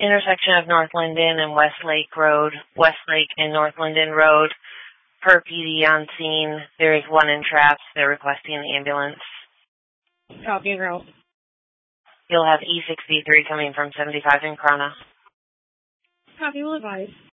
Intersection of North Linden and Westlake Road, Westlake and North Linden Road. Per PD on scene, there is one entrapped. They're requesting an ambulance. Copy, route. You'll have E63 coming from 75 in Corona. Copy, will advise.